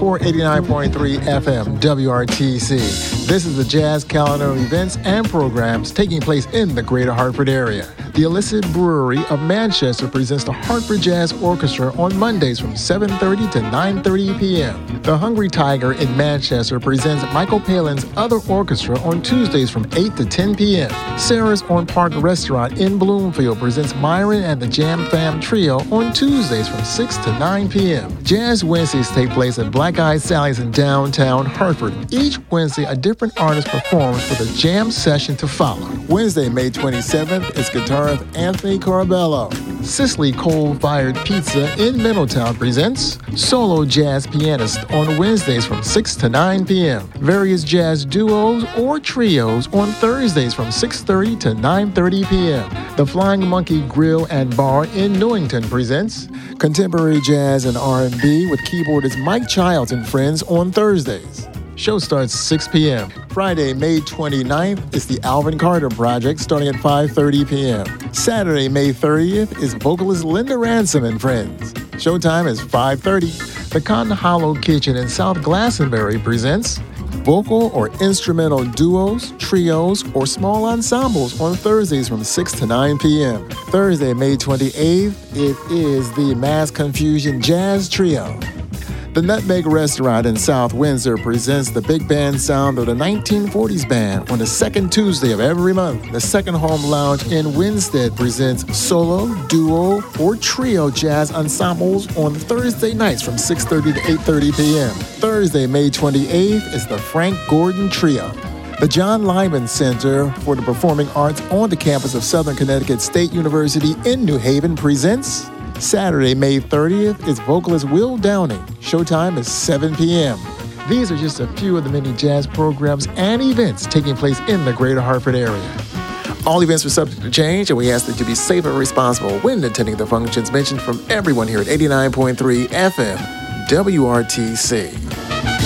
for 89.3 FM WRTC. This is the Jazz calendar of events and programs taking place in the Greater Hartford area. The Illicit Brewery of Manchester presents the Hartford Jazz Orchestra on Mondays from 7:30 to 9:30 p.m. The Hungry Tiger in Manchester presents Michael Palin's Other Orchestra on Tuesdays from 8 to 10 p.m. Sarah's on Park Restaurant in Bloomfield presents Myron and the Jam Fam Trio on Tuesdays from 6 to 9 p.m. Jazz Wednesdays take place at Black Eyed Sally's in downtown Hartford. Each Wednesday, a different artist performs for the jam session to follow. Wednesday, May 27th, is guitarist Anthony Corbello. Sicily Coal-Fired Pizza in Middletown presents Solo Jazz Pianist on Wednesdays from 6 to 9 p.m. Various jazz duos or trios on Thursdays from 6:30 to 9:30 p.m. The Flying Monkey Grill and Bar in Newington presents Contemporary Jazz and R&B with keyboardist Mike Childs and Friends on Thursdays. Show starts 6 p.m. Friday, May 29th is the Alvin Carter Project starting at 5:30 p.m. Saturday, May 30th is vocalist Linda Ransom and Friends. Showtime is 5:30. The Cotton Hollow Kitchen in South Glastonbury presents vocal or instrumental duos, trios, or small ensembles on Thursdays from 6 to 9 p.m. Thursday, May 28th, it is the Mass Confusion Jazz Trio. The Nutmeg Restaurant in South Windsor presents the big band sound of the 1940s band on the second Tuesday of every month. The Second Home Lounge in Winstead presents solo, duo, or trio jazz ensembles on Thursday nights from 6:30 to 8:30 p.m. Thursday, May 28th is the Frank Gordon Trio. The John Lyman Center for the Performing Arts on the campus of Southern Connecticut State University in New Haven presents Saturday, May 30th is vocalist Will Downing. Showtime is 7 p.m. These are just a few of the many jazz programs and events taking place in the Greater Hartford area. All events are subject to change, and we ask that you be safe and responsible when attending the functions mentioned from everyone here at 89.3 FM WRTC.